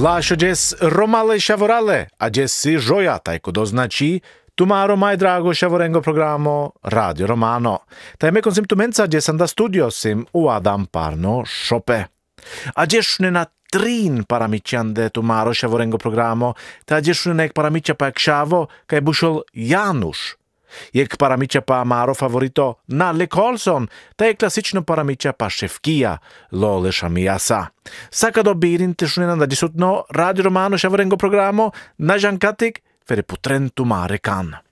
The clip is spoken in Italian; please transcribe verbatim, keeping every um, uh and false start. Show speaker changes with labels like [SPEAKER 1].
[SPEAKER 1] Лашо джес ромале шаворале, а джес си жоя, tajko doznači Tumaro mai drago šavorengo programo Radio Romano. Taj me konsim tumenca gdje sam da studio sim u Adam Parno šope. A gdješne na trin paramićande Tumaro šavorengo programo, ta gdješne nek paramića pa kšavo, kaj bušol Januš. Jek paramića pa Maro favorito Nalle Karlsson, ta je klasično paramića pa šefkija Lole Šamijasa. Saka do birin tešunena da disutno Radio Romano šavorengo programo na Žankatik, Fere putren Tumare kan.